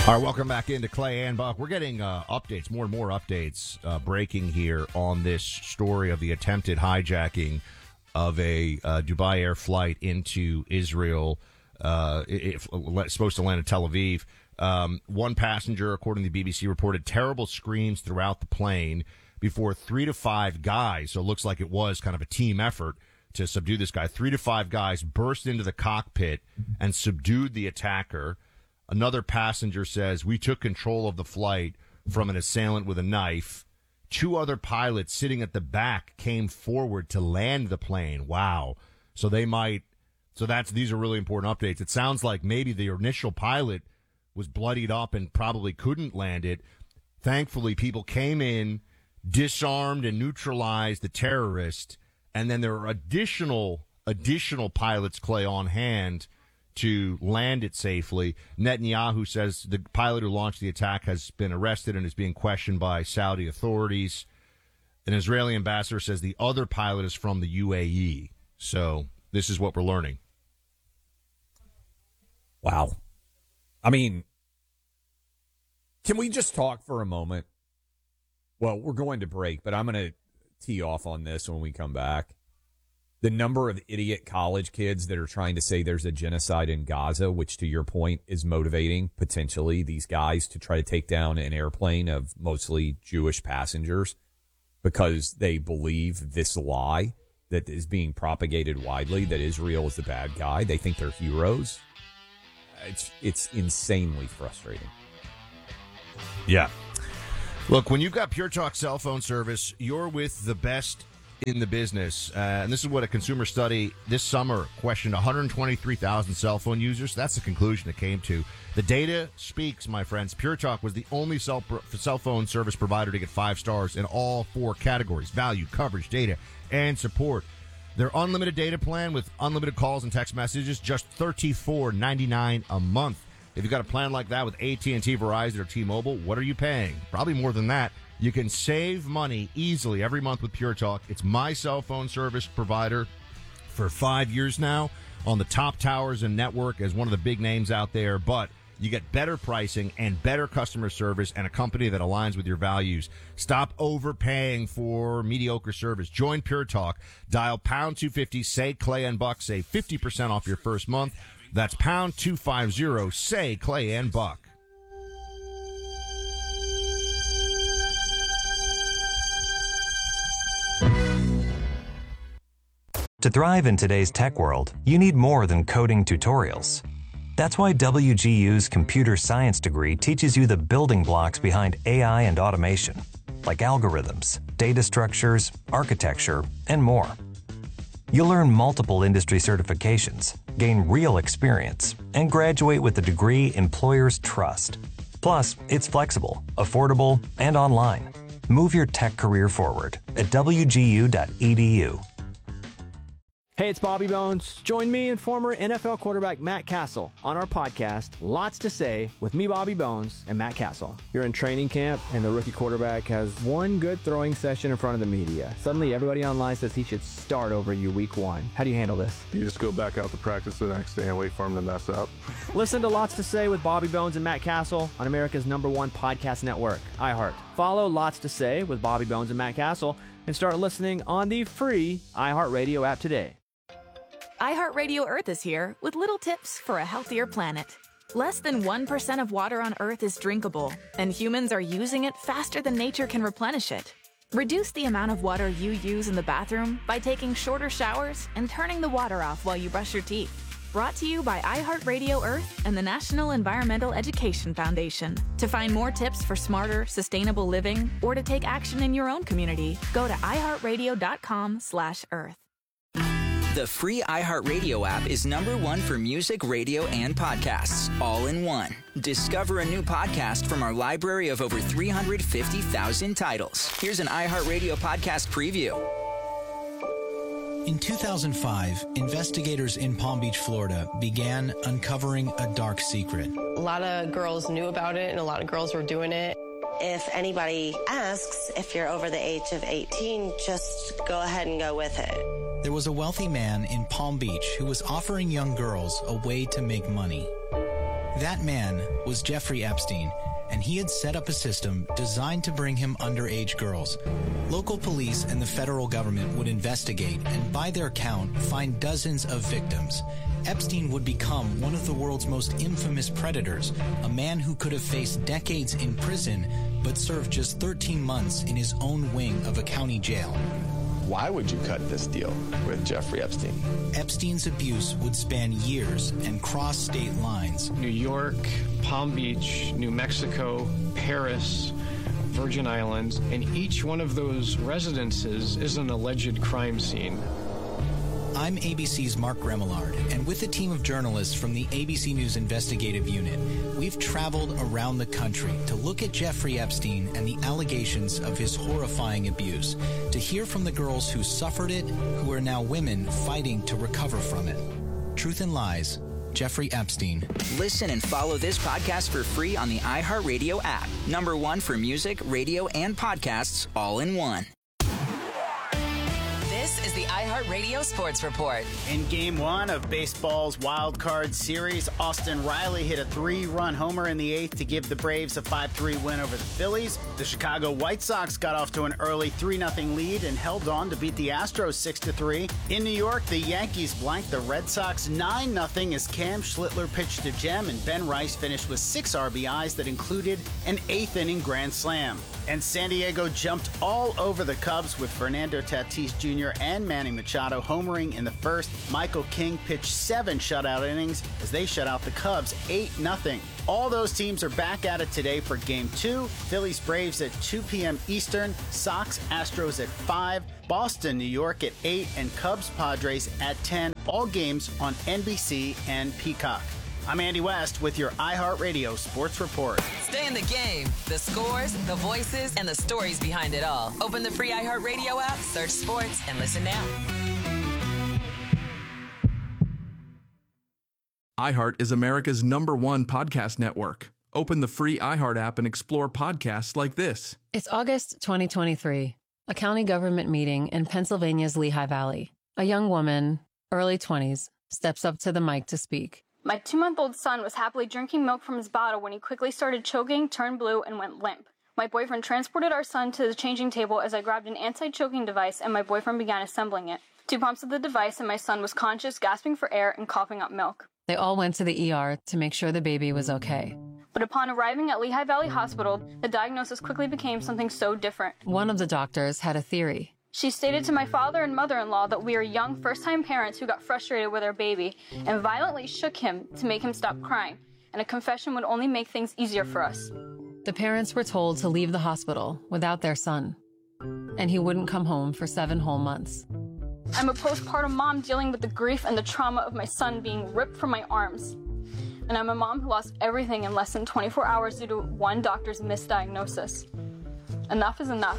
All right, welcome back into Clay and Buck. We're getting updates, more and more updates breaking here on this story of the attempted hijacking of a Dubai Air flight into Israel. It's supposed to land in Tel Aviv. One passenger, according to the BBC, reported terrible screams throughout the plane before 3 to 5 guys, so it looks like it was kind of a team effort to subdue this guy. 3 to 5 guys burst into the cockpit and subdued the attacker. Another passenger says, we took control of the flight from an assailant with a knife. 2 other pilots sitting at the back came forward to land the plane. Wow. So these are really important updates. It sounds like maybe the initial pilot was bloodied up and probably couldn't land it. Thankfully, people came in, disarmed and neutralized the terrorist, and then there are additional pilots, Clay, on hand to land it safely. Netanyahu says the pilot who launched the attack has been arrested and is being questioned by Saudi authorities. An Israeli ambassador says the other pilot is from the UAE. So this is what we're learning. Wow. I mean, can we just talk for a moment? Well, we're going to break, but I'm going to tee off on this when we come back. The number of idiot college kids that are trying to say there's a genocide in Gaza, which to your point is motivating potentially these guys to try to take down an airplane of mostly Jewish passengers because they believe this lie that is being propagated widely, that Israel is the bad guy. They think they're heroes. It's insanely frustrating. Yeah. Look, when you've got Pure Talk cell phone service, you're with the best in the business. And this is what a consumer study this summer questioned 123,000 cell phone users. That's the conclusion it came to. The data speaks, my friends. Pure Talk was the only cell phone service provider to get 5 stars in all 4 categories: value, coverage, data, and support. Their unlimited data plan with unlimited calls and text messages, just $34.99 a month. If you've got a plan like that with AT&T, Verizon, or T-Mobile, what are you paying? Probably more than that. You can save money easily every month with Pure Talk. It's my cell phone service provider for 5 years now, on the top towers and network as one of the big names out there. But you get better pricing and better customer service and a company that aligns with your values. Stop overpaying for mediocre service. Join Pure Talk. Dial pound 250, say Clay and Buck, save 50% off your first month. That's pound 250, say Clay and Buck. To thrive in today's tech world, you need more than coding tutorials. That's why WGU's computer science degree teaches you the building blocks behind AI and automation, like algorithms, data structures, architecture, and more. You'll earn multiple industry certifications, gain real experience, and graduate with a degree employers trust. Plus, it's flexible, affordable, and online. Move your tech career forward at wgu.edu. Hey, it's Bobby Bones. Join me and former NFL quarterback Matt Castle on our podcast, Lots to Say, with me, Bobby Bones, and Matt Castle. You're in training camp, and the rookie quarterback has one good throwing session in front of the media. Suddenly, everybody online says he should start over you week 1. How do you handle this? You just go back out to practice the next day and wait for him to mess up. Listen to Lots to Say with Bobby Bones and Matt Castle on America's #1 podcast network, iHeart. Follow Lots to Say with Bobby Bones and Matt Castle and start listening on the free iHeartRadio app today. iHeartRadio Earth is here with little tips for a healthier planet. Less than 1% of water on Earth is drinkable, and humans are using it faster than nature can replenish it. Reduce the amount of water you use in the bathroom by taking shorter showers and turning the water off while you brush your teeth. Brought to you by iHeartRadio Earth and the National Environmental Education Foundation. To find more tips for smarter, sustainable living, or to take action in your own community, go to iHeartRadio.com/Earth. The free iHeartRadio app is #1 for music, radio, and podcasts, all in one. Discover a new podcast from our library of over 350,000 titles. Here's an iHeartRadio podcast preview. In 2005, investigators in Palm Beach, Florida, began uncovering a dark secret. A lot of girls knew about it, and a lot of girls were doing it. If anybody asks if you're over the age of 18, just go ahead and go with it. There was a wealthy man in Palm Beach who was offering young girls a way to make money. That man was Jeffrey Epstein, and he had set up a system designed to bring him underage girls. Local police and the federal government would investigate and, by their count, find dozens of victims. Epstein would become one of the world's most infamous predators, a man who could have faced decades in prison but served just 13 months in his own wing of a county jail. Why would you cut this deal with Jeffrey Epstein? Epstein's abuse would span years and cross state lines. New York, Palm Beach, New Mexico, Paris, Virgin Islands, and each one of those residences is an alleged crime scene. I'm ABC's Mark Remillard, and with a team of journalists from the ABC News Investigative Unit, we've traveled around the country to look at Jeffrey Epstein and the allegations of his horrifying abuse, to hear from the girls who suffered it, who are now women fighting to recover from it. Truth and Lies, Jeffrey Epstein. Listen and follow this podcast for free on the iHeartRadio app. #1 for music, radio, and podcasts all in one. This is the iHeartRadio Sports Report. In Game 1 of baseball's Wild Card Series, Austin Riley hit a 3-run homer in the 8th to give the Braves a 5-3 win over the Phillies. The Chicago White Sox got off to an early 3-0 lead and held on to beat the Astros 6-3. In New York, the Yankees blanked the Red Sox 9-0 as Cam Schlittler pitched to Gem, and Ben Rice finished with 6 RBIs that included an 8th-inning grand slam. And San Diego jumped all over the Cubs with Fernando Tatis Jr. and Manny Machado homering in the first. Michael King pitched 7 shutout innings as they shut out the Cubs 8-0. All those teams are back at it today for Game 2. Phillies Braves at 2 p.m. Eastern, Sox Astros at 5, Boston New York at 8, and Cubs Padres at 10. All games on NBC and Peacock. I'm Andy West with your iHeartRadio Sports Report. Stay in the game. The scores, the voices, and the stories behind it all. Open the free iHeartRadio app, search sports, and listen now. iHeart is America's #1 podcast network. Open the free iHeart app and explore podcasts like this. It's August 2023, a county government meeting in Pennsylvania's Lehigh Valley. A young woman, early 20s, steps up to the mic to speak. My 2-month-old son was happily drinking milk from his bottle when he quickly started choking, turned blue, and went limp. My boyfriend transported our son to the changing table as I grabbed an anti-choking device and my boyfriend began assembling it. 2 pumps of the device and my son was conscious, gasping for air, and coughing up milk. They all went to the ER to make sure the baby was okay. But upon arriving at Lehigh Valley Hospital, the diagnosis quickly became something so different. One of the doctors had a theory. She stated to my father and mother-in-law that we are young first-time parents who got frustrated with our baby and violently shook him to make him stop crying, and a confession would only make things easier for us. The parents were told to leave the hospital without their son, and he wouldn't come home for 7 whole months. I'm a postpartum mom dealing with the grief and the trauma of my son being ripped from my arms. And I'm a mom who lost everything in less than 24 hours due to one doctor's misdiagnosis. Enough is enough.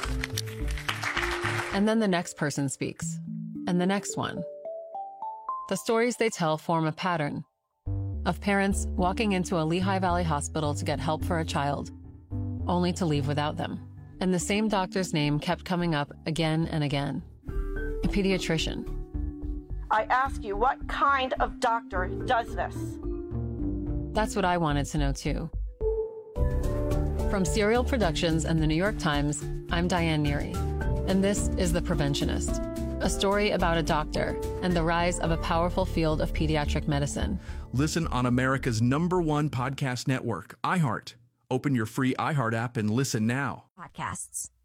And then the next person speaks, and the next one. The stories they tell form a pattern of parents walking into a Lehigh Valley hospital to get help for a child, only to leave without them. And the same doctor's name kept coming up again and again. A pediatrician. I ask you, what kind of doctor does this? That's what I wanted to know too. From Serial Productions and the New York Times, I'm Diane Neary. And this is The Preventionist, a story about a doctor and the rise of a powerful field of pediatric medicine. Listen on America's #1 podcast network, iHeart. Open your free iHeart app and listen now. Podcasts.